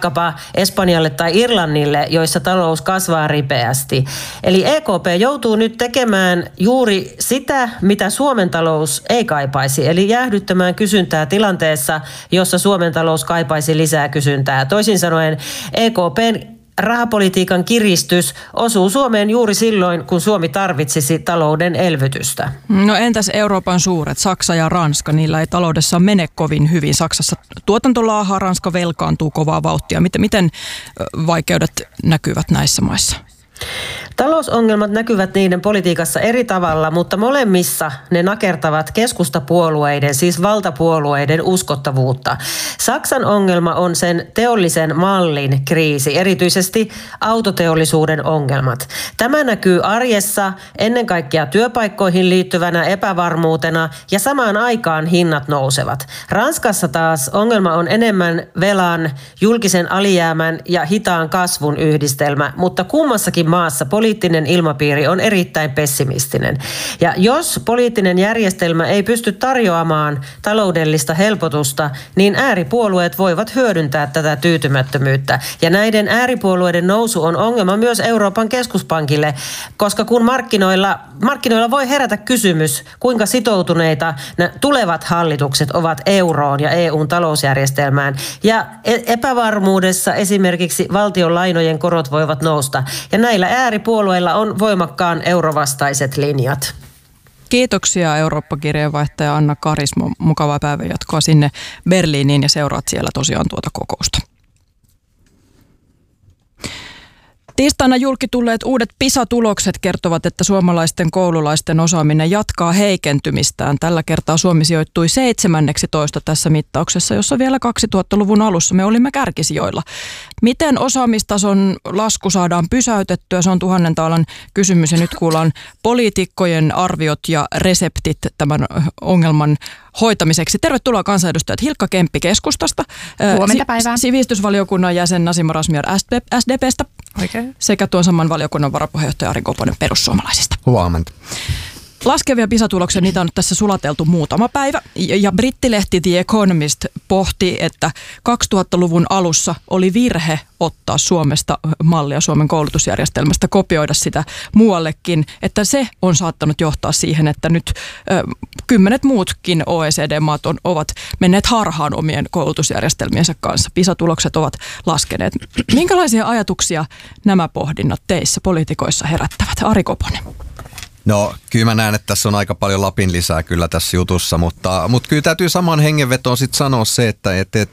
vaikkapa Espanjalle tai Irlannille, joissa talous kasvaa ripeästi. Eli EKP joutuu nyt tekemään juuri sitä, mitä Suomen talous ei kaipaisi, eli jäähdyttämään kysyntää tilanteessa, jossa Suomen talous kaipaisi lisää kysyntää. Toisin sanoen EKPn rahapolitiikan kiristys osuu Suomeen juuri silloin, kun Suomi tarvitsisi talouden elvytystä. No entäs Euroopan suuret, Saksa ja Ranska? Niillä ei taloudessa mene kovin hyvin. Saksassa tuotanto laahaa, Ranska velkaantuu kovaa vauhtia. Miten vaikeudet näkyvät näissä maissa? Talousongelmat näkyvät niiden politiikassa eri tavalla, mutta molemmissa ne nakertavat keskustapuolueiden, siis valtapuolueiden uskottavuutta. Saksan ongelma on sen teollisen mallin kriisi, erityisesti autoteollisuuden ongelmat. Tämä näkyy arjessa ennen kaikkea työpaikkoihin liittyvänä epävarmuutena ja samaan aikaan hinnat nousevat. Ranskassa taas ongelma on enemmän velan, julkisen alijäämän ja hitaan kasvun yhdistelmä, mutta kummassakin maassa poliittinen ilmapiiri on erittäin pessimistinen. Ja jos poliittinen järjestelmä ei pysty tarjoamaan taloudellista helpotusta, niin ääripuolueet voivat hyödyntää tätä tyytymättömyyttä. Ja näiden ääripuolueiden nousu on ongelma myös Euroopan keskuspankille, koska kun markkinoilla voi herätä kysymys, kuinka sitoutuneita tulevat hallitukset ovat euroon ja EUn talousjärjestelmään. Ja epävarmuudessa esimerkiksi valtion lainojen korot voivat nousta. Ja näillä ääripuolueilla on voimakkaan eurovastaiset linjat. Kiitoksia Eurooppa-kirjeenvaihtaja Anna Karismo. Mukavaa päivänjatkoa sinne Berliiniin ja seuraat siellä tosiaan tuota kokousta. Tiistaina julki tulleet uudet PISA-tulokset kertovat, että suomalaisten koululaisten osaaminen jatkaa heikentymistään. Tällä kertaa Suomi sijoittui 17 tässä mittauksessa, jossa vielä 2000-luvun alussa me olimme kärkisijoilla. Miten osaamistason lasku saadaan pysäytettyä? Se on 1000 taalan kysymys ja nyt kuullaan poliitikkojen arviot ja reseptit tämän ongelman hoitamiseksi. Tervetuloa kansanedustajat Hilkka Kemppi keskustasta. Huomenta päivää. Sivistysvaliokunnan jäsen Nasima Razmyar SDP:stä. Oikein. Sekä tuon saman valiokunnan varapuheenjohtaja Ari Koponen perussuomalaisista. Huomenta. Laskevia PISA-tuloksia, niitä on tässä sulateltu muutama päivä. Ja brittilehti The Economist pohti, että 2000-luvun alussa oli virhe ottaa Suomesta mallia Suomen koulutusjärjestelmästä, kopioida sitä muuallekin. Että se on saattanut johtaa siihen, että nyt 10 muutkin OECD-maat ovat menneet harhaan omien koulutusjärjestelmiensä kanssa. PISA-tulokset ovat laskeneet. Minkälaisia ajatuksia nämä pohdinnat teissä poliitikoissa herättävät? Ari Koponen. No kyllä mä näen, että tässä on aika paljon Lapin lisää kyllä tässä jutussa, mutta kyllä täytyy samaan hengenvetoon sitten sanoa se, että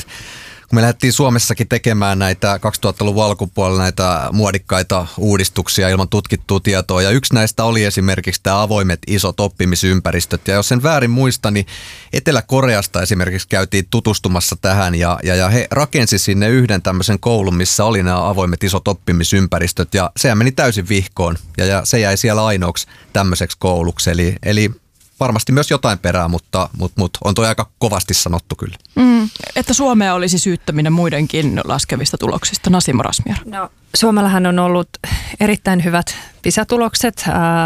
kun me lähdettiin Suomessakin tekemään näitä 2000-luvun alkupuolella näitä muodikkaita uudistuksia ilman tutkittua tietoa, ja yksi näistä oli esimerkiksi tämä avoimet isot oppimisympäristöt, ja jos sen väärin muista, niin Etelä-Koreasta esimerkiksi käytiin tutustumassa tähän, ja he rakensi sinne yhden tämmöisen koulun, missä oli nämä avoimet isot oppimisympäristöt, ja sehän meni täysin vihkoon, ja se jäi siellä ainoaksi tämmöiseksi kouluksi, eli varmasti myös jotain perää, mutta on toi aika kovasti sanottu kyllä. Että Suomea olisi syyttäminen muidenkin laskevista tuloksista. Nasima Razmyar. No, Suomellahan on ollut erittäin hyvät PISA-tulokset.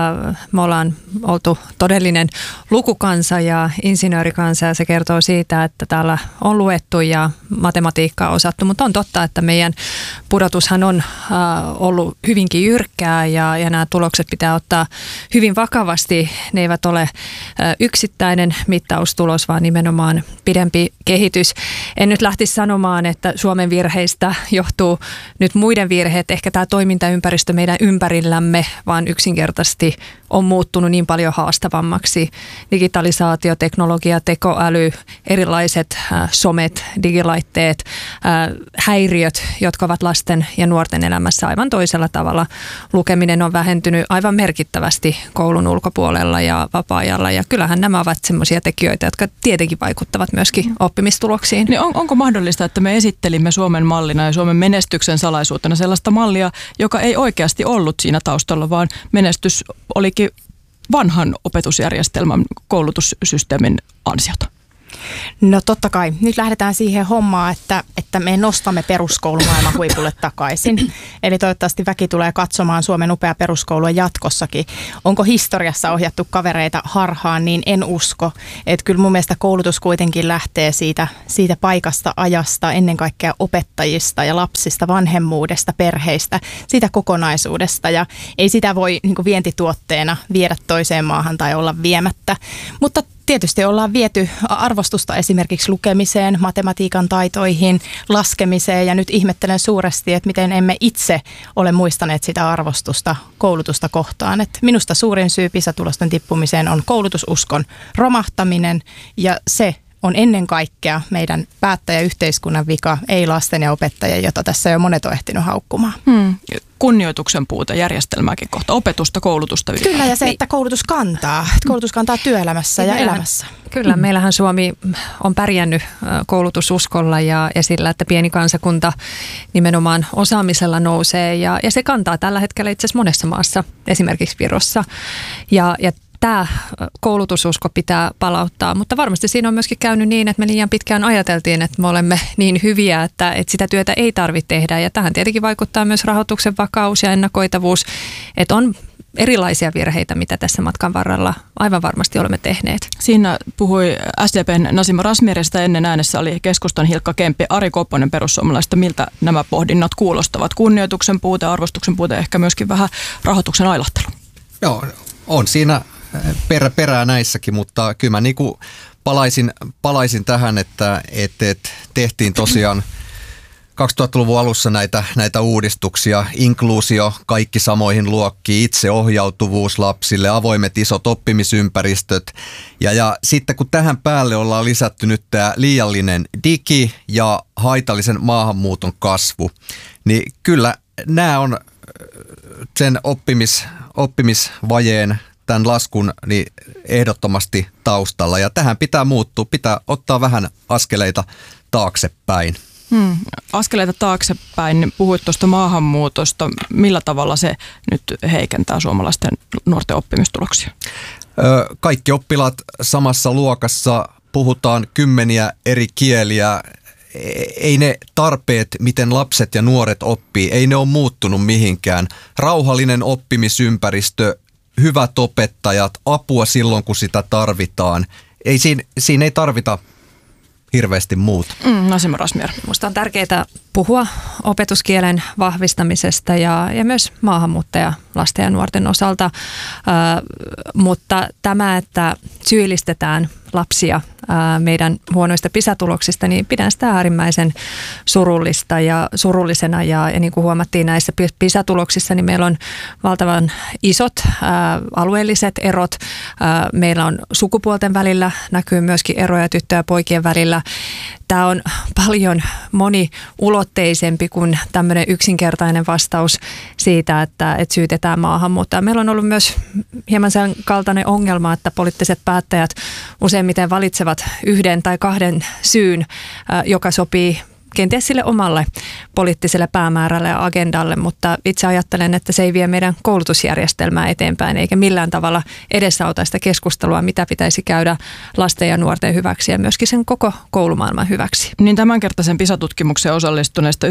Me ollaan oltu todellinen lukukansa ja insinöörikansa, ja se kertoo siitä, että täällä on luettu ja matematiikkaa osattu, mutta on totta, että meidän pudotushan on ollut hyvinkin jyrkkää ja nämä tulokset pitää ottaa hyvin vakavasti. Ne eivät ole yksittäinen mittaustulos, vaan nimenomaan pidempi kehitys. En nyt lähtisi sanomaan, että Suomen virheistä johtuu nyt muiden virheet, ehkä tämä toimintaympäristö meidän ympärillämme, vaan yksinkertaisesti on muuttunut niin paljon haastavammaksi. Digitalisaatio, teknologia, tekoäly, erilaiset somet, digilaitteet, häiriöt, jotka ovat lasten ja nuorten elämässä aivan toisella tavalla. Lukeminen on vähentynyt aivan merkittävästi koulun ulkopuolella ja vapaa-ajalla, ja kyllähän nämä ovat sellaisia tekijöitä, jotka tietenkin vaikuttavat myöskin oppimistuloksiin. Niin onko mahdollista, että me esittelimme Suomen mallina ja Suomen menestyksen salaisuutena sellaista mallia, joka ei oikeasti ollut siinä taustalla, vaan menestys olikin vanhan opetusjärjestelmän koulutussysteemin ansiota? No totta kai. Nyt lähdetään siihen hommaan, että me nostamme peruskoulumaailman huipulle takaisin. Eli toivottavasti väki tulee katsomaan Suomen upea peruskoulua jatkossakin. Onko historiassa ohjattu kavereita harhaan, niin en usko. Että kyllä mun mielestä koulutus kuitenkin lähtee siitä paikasta, ajasta, ennen kaikkea opettajista ja lapsista, vanhemmuudesta, perheistä, siitä kokonaisuudesta. Ja ei sitä voi niin kuin vientituotteena viedä toiseen maahan tai olla viemättä. Mutta tietysti ollaan viety arvostusta esimerkiksi lukemiseen, matematiikan taitoihin, laskemiseen ja nyt ihmettelen suuresti, että miten emme itse ole muistaneet sitä arvostusta koulutusta kohtaan. Että minusta suurin syy PISA-tulosten tippumiseen on koulutususkon romahtaminen ja se on ennen kaikkea meidän päättäjäyhteiskunnan vika, ei lasten ja opettajien, jota tässä jo monet on ehtinyt haukkumaan. Kunnioituksen puute järjestelmääkin kohta, opetusta, koulutusta ylipäätään. Kyllä, ja se, että koulutus kantaa työelämässä ja elämässä. Kyllä, meillähän Suomi on pärjännyt koulutususkolla ja sillä, että pieni kansakunta nimenomaan osaamisella nousee ja se kantaa tällä hetkellä itse asiassa monessa maassa, esimerkiksi Virossa. Ja tämä koulutususko pitää palauttaa, mutta varmasti siinä on myöskin käynyt niin, että me liian pitkään ajateltiin, että me olemme niin hyviä, että sitä työtä ei tarvitse tehdä. Ja tähän tietenkin vaikuttaa myös rahoituksen vakaus ja ennakoitavuus, että on erilaisia virheitä, mitä tässä matkan varrella aivan varmasti olemme tehneet. Siinä puhui SDP:n Nasima Razmyarista, ennen äänessä oli keskustan Hilkka Kemppi, Ari Koponen perussuomalaisista. Miltä nämä pohdinnat kuulostavat? Kunnioituksen puute, arvostuksen puute, ehkä myöskin vähän rahoituksen ailahtelu. Joo, on siinä perää näissäkin, mutta kyllä mä niinku palaisin tähän, että tehtiin tosiaan 2000-luvun alussa näitä uudistuksia, inkluusio, kaikki samoihin luokkiin, itseohjautuvuus lapsille, avoimet isot oppimisympäristöt. Ja sitten kun tähän päälle ollaan lisätty nyt tämä liiallinen digi ja haitallisen maahanmuuton kasvu, niin kyllä nämä on sen oppimisvajeen, tämän laskun niin ehdottomasti taustalla. Ja tähän pitää muuttua, pitää ottaa vähän askeleita taaksepäin. Askeleita taaksepäin. Puhuit tuosta maahanmuutosta. Millä tavalla se nyt heikentää suomalaisten nuorten oppimistuloksia? Kaikki oppilaat samassa luokassa, puhutaan 10 eri kieliä. Ei ne tarpeet, miten lapset ja nuoret oppii, ei ne ole muuttunut mihinkään. Rauhallinen oppimisympäristö, hyvät opettajat, apua silloin kun sitä tarvitaan. Siinä ei tarvita hirveästi muuta. Nasima Razmyar. Minusta on tärkeää puhua opetuskielen vahvistamisesta ja myös maahanmuuttajalasten ja nuorten osalta, mutta tämä, että syyllistetään lapsia meidän huonoista PISA-tuloksista, niin pidän sitä äärimmäisen surullisena ja niin kuin huomattiin näissä PISA-tuloksissa, niin meillä on valtavan isot alueelliset erot. Meillä on sukupuolten välillä, näkyy myöskin eroja tyttöjen ja poikien välillä. Tämä on paljon moniulotteisempi kuin tämmöinen yksinkertainen vastaus siitä, että syytetään maahanmuuttajaa. Meillä on ollut myös hieman sen kaltainen ongelma, että poliittiset päättäjät useimmiten valitsevat yhden tai kahden syyn, joka sopii kenties sille omalle poliittiselle päämäärälle ja agendalle, mutta itse ajattelen, että se ei vie meidän koulutusjärjestelmää eteenpäin eikä millään tavalla edesauta sitä keskustelua, mitä pitäisi käydä lasten ja nuorten hyväksi ja myöskin sen koko koulumaailman hyväksi. Niin tämänkertaisen PISA-tutkimukseen osallistuneista 93%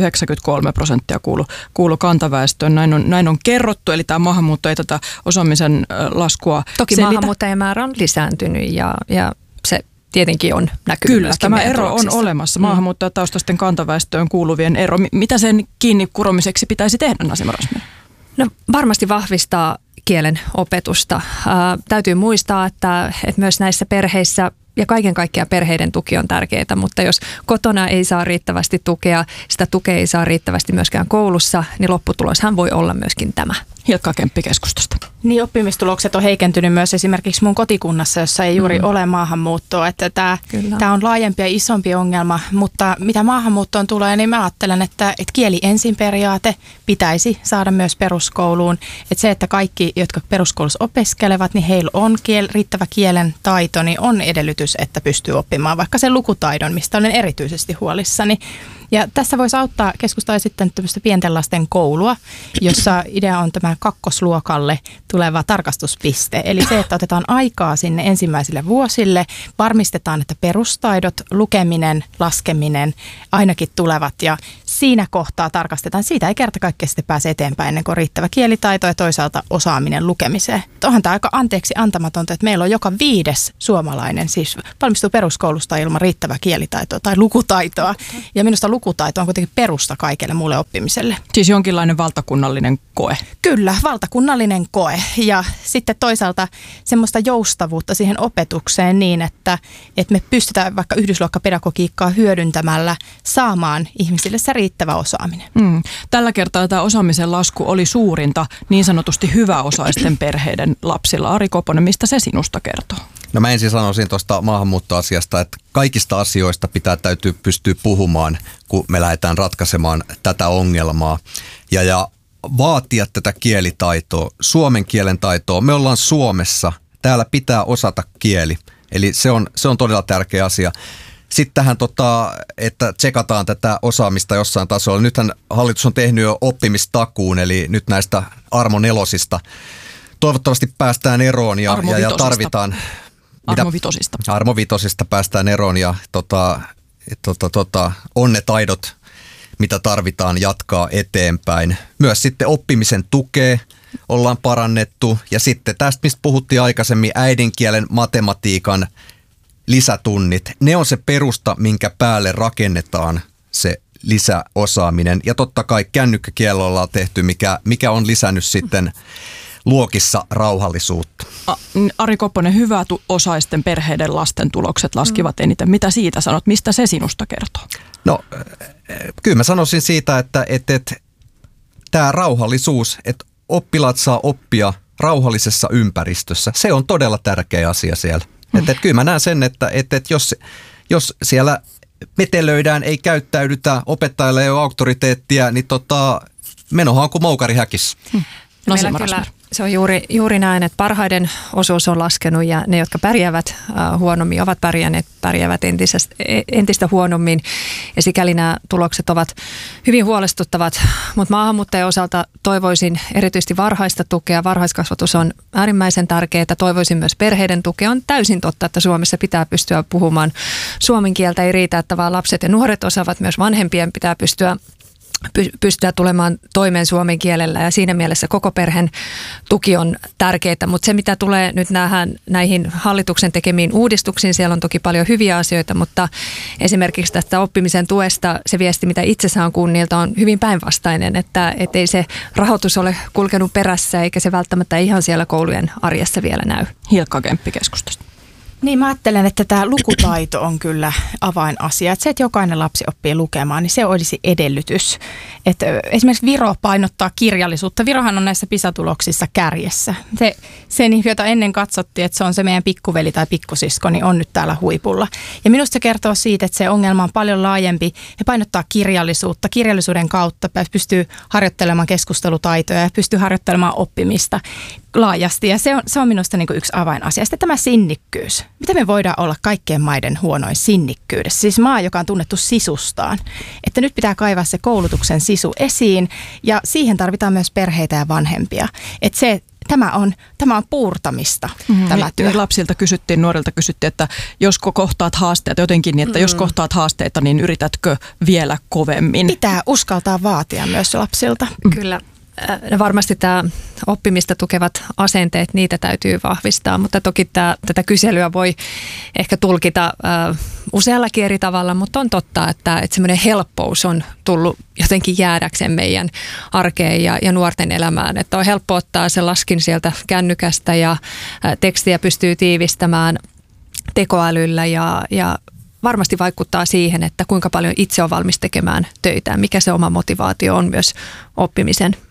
kuulu kantaväestöön. Näin on kerrottu, eli tämä maahanmuutto ei tätä osaamisen laskua Toki maahanmuuttajien määrä on lisääntynyt ja se tietenkin on näkynyt. Kyllä, tämä ero on olemassa. Maahanmuuttajataustaisten kantaväestöön kuuluvien ero. Mitä sen kiinni kuromiseksi pitäisi tehdä, Nasima Razmyar? No varmasti vahvistaa kielen opetusta. Täytyy muistaa, että myös näissä perheissä ja kaiken kaikkiaan perheiden tuki on tärkeää, mutta jos kotona ei saa riittävästi tukea, sitä tukea ei saa riittävästi myöskään koulussa, niin lopputuloshan voi olla myöskin tämä. Hilkka Kemppi keskustasta. Niin, oppimistulokset on heikentynyt myös esimerkiksi mun kotikunnassa, jossa ei juuri ole maahanmuuttoa. Että tämä on laajempi ja isompi ongelma, mutta mitä maahanmuuttoon tulee, niin mä ajattelen, että kieli ensin periaate pitäisi saada myös peruskouluun. Että se, että kaikki, jotka peruskoulussa opiskelevat, niin heillä on riittävä kielen taito, niin on edellytys edellytys, että pystyy oppimaan vaikka sen lukutaidon, mistä olen erityisesti huolissani. Ja tässä voisi auttaa, keskusta on esittänyt tämmöistä pienten lasten koulua, jossa idea on tämä kakkosluokalle tuleva tarkastuspiste. Eli se, että otetaan aikaa sinne ensimmäisille vuosille, varmistetaan, että perustaidot, lukeminen, laskeminen ainakin tulevat ja siinä kohtaa tarkastetaan. Siitä ei kerta kaikkiaan sitten pääse eteenpäin ennen kuin on riittävä kielitaito ja toisaalta osaaminen lukemiseen. Onhan tämä aika anteeksi antamatonta, että meillä on joka 5. suomalainen siis valmistuu peruskoulusta ilman riittävää kielitaitoa tai lukutaitoa. Ja minusta lukutaito on kuitenkin perusta kaikelle muulle oppimiselle. Siis jonkinlainen valtakunnallinen koe. Kyllä, valtakunnallinen koe ja sitten toisaalta semmoista joustavuutta siihen opetukseen niin, että me pystytään vaikka yhdysluokkapedagogiikkaa hyödyntämällä saamaan ihmisille se riittävä osaaminen. Tällä kertaa tämä osaamisen lasku oli suurinta niin sanotusti hyväosaisten perheiden lapsilla. Ari Koponen, mistä se sinusta kertoo? No mä ensin sanoisin tuosta maahanmuuttoasiasta, että kaikista asioista täytyy pystyä puhumaan, kun me lähdetään ratkaisemaan tätä ongelmaa. Ja vaatia tätä kielitaitoa, suomen kielen taitoa. Me ollaan Suomessa, täällä pitää osata kieli, eli se on todella tärkeä asia. Sitten tähän, että tsekataan tätä osaamista jossain tasolla. Nythän hallitus on tehnyt jo oppimistakuun, eli nyt näistä Armo 4 toivottavasti päästään eroon ja tarvitaan... Armo 5 päästään eroon ja onnetaidot, mitä tarvitaan jatkaa eteenpäin. Myös sitten oppimisen tukea ollaan parannettu ja sitten tästä, mistä puhuttiin aikaisemmin, äidinkielen, matematiikan lisätunnit. Ne on se perusta, minkä päälle rakennetaan se lisäosaaminen. Ja totta kai kännykkäkielellä ollaan tehty, mikä on lisännyt sitten luokissa rauhallisuutta. Ari Koponen, hyväosaisten perheiden lasten tulokset laskivat eniten. Mitä siitä sanot? Mistä se sinusta kertoo? No, kyllä mä sanoisin siitä, että tämä rauhallisuus, että oppilaat saa oppia rauhallisessa ympäristössä, se on todella tärkeä asia siellä. Että kyllä mä näen sen, että jos siellä metelöidään, ei käyttäydytä, opettajalla ei ole auktoriteettia, niin menohan on kuin moukari häkissä. Kyllä, se on juuri näin, että parhaiden osuus on laskenut ja ne, jotka pärjäävät huonommin, ovat pärjäävät entistä huonommin. Ja sikäli nämä tulokset ovat hyvin huolestuttavat. Mutta maahanmuuttajien osalta toivoisin erityisesti varhaista tukea. Varhaiskasvatus on äärimmäisen tärkeää. Toivoisin myös perheiden tukea. On täysin totta, että Suomessa pitää pystyä puhumaan suomen kieltä. Ei riitä, että vaan lapset ja nuoret osaavat. Myös vanhempien pitää pystyä tulemaan toimeen suomen kielellä ja siinä mielessä koko perheen tuki on tärkeää, mutta se mitä tulee nyt näihin hallituksen tekemiin uudistuksiin, siellä on toki paljon hyviä asioita, mutta esimerkiksi tästä oppimisen tuesta se viesti, mitä itse saan kunnilta on hyvin päinvastainen, että ei se rahoitus ole kulkenut perässä eikä se välttämättä ihan siellä koulujen arjessa vielä näy. Hilkka Kemppi keskustasta. Niin mä ajattelen, että tämä lukutaito on kyllä avainasia. Että se, että jokainen lapsi oppii lukemaan, niin se olisi edellytys. Että esimerkiksi Viro painottaa kirjallisuutta. Virohan on näissä PISA-tuloksissa kärjessä. Se, jota ennen katsottiin, että se on se meidän pikkuveli tai pikkusisko, niin on nyt täällä huipulla. Ja minusta se kertoo siitä, että se ongelma on paljon laajempi. He painottaa kirjallisuutta. Kirjallisuuden kautta pystyy harjoittelemaan keskustelutaitoja ja pystyy harjoittelemaan oppimista laajasti. Ja se on minusta niin kuin yksi avainasia. Sitten tämä sinnikkyys. Mitä me voidaan olla kaikkien maiden huonoin sinnikkyydessä? Siis maa, joka on tunnettu sisustaan. Että nyt pitää kaivaa se koulutuksen sisu esiin ja siihen tarvitaan myös perheitä ja vanhempia. Että tämä on puurtamista, tämä työ. Lapsilta kysyttiin, nuorilta kysyttiin, että jos kohtaat haasteita jotenkin, niin että jos kohtaat haasteita, niin yritätkö vielä kovemmin? Pitää uskaltaa vaatia myös lapsilta. Kyllä. Varmasti tämä oppimista tukevat asenteet, niitä täytyy vahvistaa, mutta toki tätä kyselyä voi ehkä tulkita useallakin eri tavalla, mutta on totta, että semmoinen helppous on tullut jotenkin jäädäkseen meidän arkeen ja nuorten elämään. Että on helppo ottaa se laskin sieltä kännykästä ja tekstiä pystyy tiivistämään tekoälyllä ja varmasti vaikuttaa siihen, että kuinka paljon itse on valmis tekemään töitä, mikä se oma motivaatio on myös oppimisen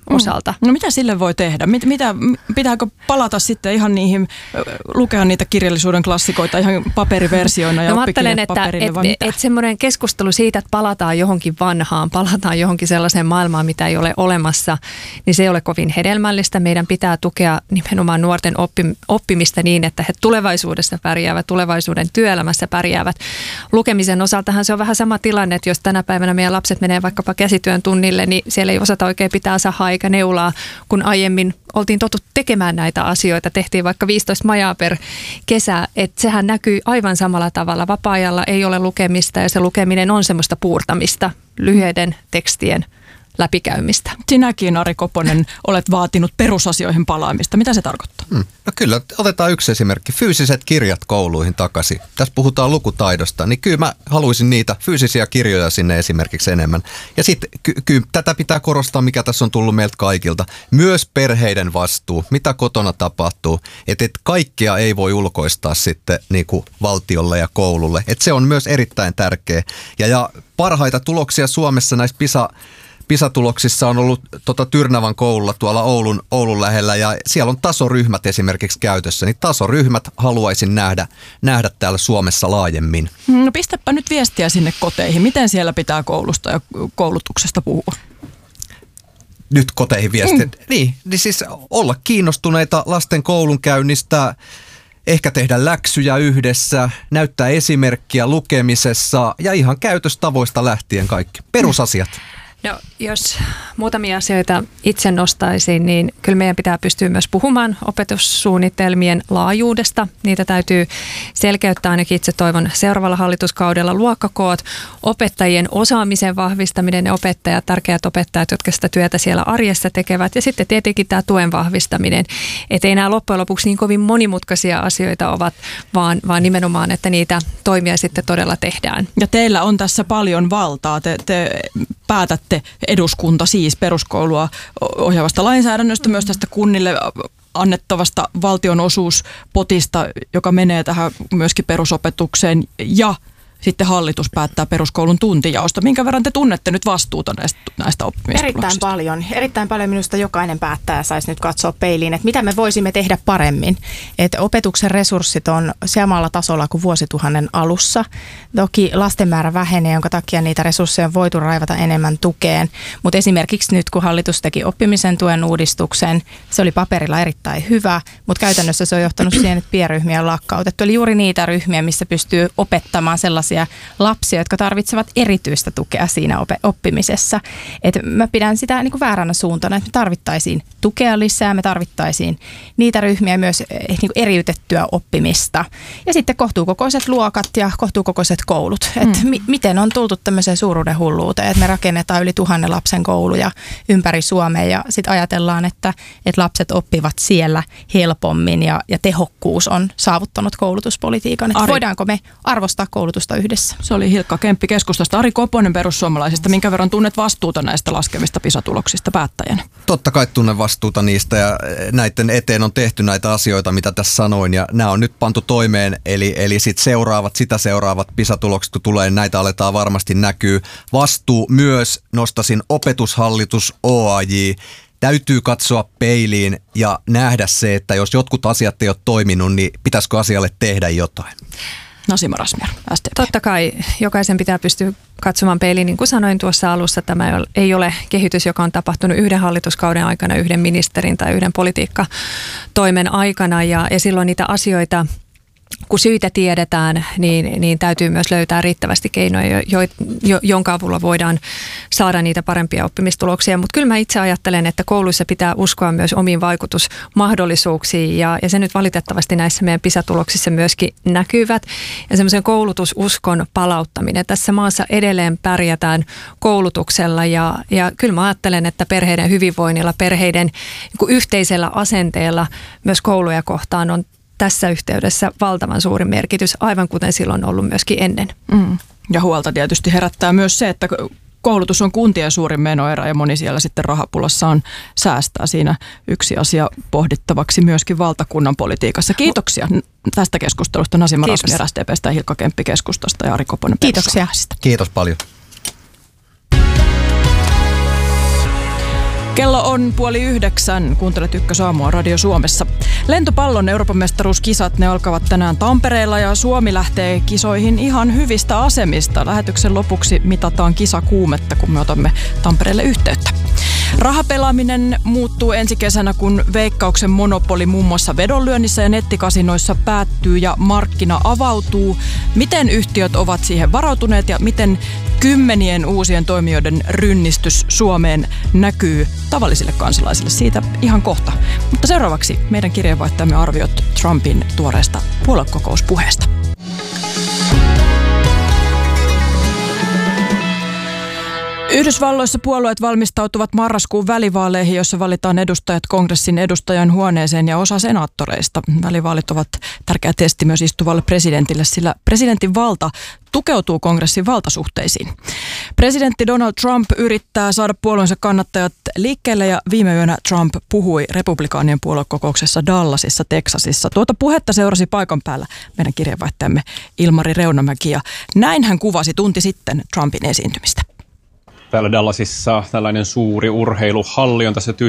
osalta. No mitä sille voi tehdä? Pitääkö palata sitten ihan niihin, lukea niitä kirjallisuuden klassikoita ihan paperiversioina ja oppikirjapaperille? Että semmoinen keskustelu siitä, että palataan johonkin vanhaan, palataan johonkin sellaiseen maailmaan, mitä ei ole olemassa, niin se ei ole kovin hedelmällistä. Meidän pitää tukea nimenomaan nuorten oppimista niin, että he tulevaisuudessa pärjäävät, tulevaisuuden työelämässä pärjäävät. Lukemisen osaltahan se on vähän sama tilanne, että jos tänä päivänä meidän lapset menee vaikkapa käsityön tunnille, niin siellä ei osata oikein pitää sahaa eikä neulaa, kun aiemmin oltiin totuttu tekemään näitä asioita. Tehtiin vaikka 15 majaa per kesä, että sehän näkyy aivan samalla tavalla. Vapaa-ajalla ei ole lukemista ja se lukeminen on semmoista puurtamista, lyhyiden tekstien läpikäymistä. Sinäkin, Ari Koponen, olet vaatinut perusasioihin palaamista. Mitä se tarkoittaa? No kyllä, otetaan yksi esimerkki. Fyysiset kirjat kouluihin takaisin. Tässä puhutaan lukutaidosta, niin kyllä mä haluaisin niitä fyysisiä kirjoja sinne esimerkiksi enemmän. Ja sitten kyllä tätä pitää korostaa, mikä tässä on tullut meiltä kaikilta. Myös perheiden vastuu, mitä kotona tapahtuu. Että kaikkea ei voi ulkoistaa sitten niin kuin valtiolle ja koululle. Että se on myös erittäin tärkeä. Ja parhaita tuloksia Suomessa näissä PISA-tuloksissa on ollut Tyrnävän koululla tuolla Oulun lähellä ja siellä on tasoryhmät esimerkiksi käytössä, niin tasoryhmät haluaisin nähdä täällä Suomessa laajemmin. No pistäpä nyt viestiä sinne koteihin. Miten siellä pitää koulusta ja koulutuksesta puhua? Nyt koteihin viestiä. Niin siis olla kiinnostuneita lasten koulunkäynnistä, ehkä tehdä läksyjä yhdessä, näyttää esimerkkiä lukemisessa ja ihan käytöstavoista lähtien kaikki. Perusasiat. No, jos muutamia asioita itse nostaisin, niin kyllä meidän pitää pystyä myös puhumaan opetussuunnitelmien laajuudesta. Niitä täytyy selkeyttää, ainakin itse toivon seuraavalla hallituskaudella. Luokkakoot, opettajien osaamisen vahvistaminen ja tärkeät opettajat, jotka sitä työtä siellä arjessa tekevät. Ja sitten tietenkin tämä tuen vahvistaminen. Että ei nämä loppujen lopuksi niin kovin monimutkaisia asioita ovat, vaan nimenomaan, että niitä toimia sitten todella tehdään. Ja teillä on tässä paljon valtaa. Te päätätte eduskunta siis peruskoulua ohjaavasta lainsäädännöstä, myös tästä kunnille annettavasta valtionosuuspotista, joka menee tähän myöskin perusopetukseen, ja sitten hallitus päättää peruskoulun tuntijaosta. Minkä verran te tunnette nyt vastuuta näistä oppimistuloksista? Erittäin paljon minusta jokainen päättäjä saisi nyt katsoa peiliin, että mitä me voisimme tehdä paremmin. Että opetuksen resurssit on samalla tasolla kuin vuosituhannen alussa. Toki lasten määrä vähenee, jonka takia niitä resursseja on voitu raivata enemmän tukeen. Mutta esimerkiksi nyt, kun hallitus teki oppimisen tuen uudistuksen, se oli paperilla erittäin hyvä, mutta käytännössä se on johtanut siihen, että pienryhmiä on lakkautettu. Eli juuri niitä ryhmiä, missä pystyy opettamaan sellaisia lapsia, jotka tarvitsevat erityistä tukea siinä oppimisessa. Et mä pidän sitä niin kuin vääränä suuntana, että me tarvittaisiin tukea lisää, me tarvittaisiin niitä ryhmiä myös niin kuin eriytettyä oppimista. Ja sitten kohtuukokoiset luokat ja kohtuukokoiset koulut. Miten on tultu tämmöiseen suuruuden hulluuteen, että me rakennetaan yli 1000 lapsen kouluja ympäri Suomea ja sitten ajatellaan, että lapset oppivat siellä helpommin ja tehokkuus on saavuttanut koulutuspolitiikan. Että voidaanko me arvostaa koulutusta yhdessä? Se oli Hilkka Kemppi keskustasta. Ari Koponen perussuomalaisista. Minkä verran tunnet vastuuta näistä laskevista PISA-tuloksista päättäjänä? Totta kai tunnen vastuuta niistä ja näiden eteen on tehty näitä asioita, mitä tässä sanoin ja nämä on nyt pantu toimeen. Eli sitä seuraavat PISA-tulokset, kun tulee, niin näitä aletaan varmasti näkyy. Vastuu myös, nostasin opetushallitus, OAJ. Täytyy katsoa peiliin ja nähdä se, että jos jotkut asiat ei ole toiminut, niin pitäisikö asialle tehdä jotain? Nasima Razmyar, SDP. Totta kai jokaisen pitää pystyä katsomaan peiliin. Niin kuin sanoin tuossa alussa, tämä ei ole kehitys, joka on tapahtunut yhden hallituskauden aikana, yhden ministerin tai yhden politiikkatoimen aikana. Ja silloin niitä asioita, kun syitä tiedetään, niin täytyy myös löytää riittävästi keinoja, jonka avulla voidaan saada niitä parempia oppimistuloksia. Mutta kyllä mä itse ajattelen, että kouluissa pitää uskoa myös omiin vaikutusmahdollisuuksiin ja se nyt valitettavasti näissä meidän PISA-tuloksissa myöskin näkyvät. Ja semmoisen koulutususkon palauttaminen. Tässä maassa edelleen pärjätään koulutuksella ja kyllä mä ajattelen, että perheiden hyvinvoinnilla, perheiden yhteisellä asenteella myös kouluja kohtaan on tässä yhteydessä valtavan suuri merkitys, aivan kuten silloin on ollut myöskin ennen. Ja huolta tietysti herättää myös se, että koulutus on kuntien suurin menoerä ja moni siellä sitten rahapulassa on säästää. Siinä yksi asia pohdittavaksi myöskin valtakunnan politiikassa. Kiitoksia tästä keskustelusta Nasima Razmyar SDP:stä ja Hilkka Kemppi keskustasta ja Ari Koponen perussuomalaisista. Kiitos paljon. Kello on 8:30. Kuuntelet Ykkösaamua Radio Suomessa. Lentopallon Euroopan mestaruuskisat, ne alkavat tänään Tampereella ja Suomi lähtee kisoihin ihan hyvistä asemista. Lähetyksen lopuksi mitataan kisakuumetta, kun me otamme Tampereelle yhteyttä. Rahapelaaminen muuttuu ensi kesänä, kun Veikkauksen monopoli muun muassa vedonlyönnissä ja nettikasinoissa päättyy ja markkina avautuu. Miten yhtiöt ovat siihen varautuneet ja miten kymmenien uusien toimijoiden rynnistys Suomeen näkyy tavallisille kansalaisille? Siitä ihan kohta. Mutta seuraavaksi meidän kirjeenvaihtajamme arviot Trumpin tuoreesta puoluekokouspuheesta. Yhdysvalloissa puolueet valmistautuvat marraskuun välivaaleihin, jossa valitaan edustajat kongressin edustajan huoneeseen ja osa senaattoreista. Välivaalit ovat tärkeä testi myös istuvalle presidentille, sillä presidentin valta tukeutuu kongressin valtasuhteisiin. Presidentti Donald Trump yrittää saada puolueensa kannattajat liikkeelle ja viime yönä Trump puhui republikaanien puoluekokouksessa Dallasissa, Teksasissa. Tuota puhetta seurasi paikan päällä meidän kirjeenvaihtajamme Ilmari Reunamäki ja näin hän kuvasi tunti sitten Trumpin esiintymistä. Täällä Dallasissa tällainen suuri urheiluhalli on tässä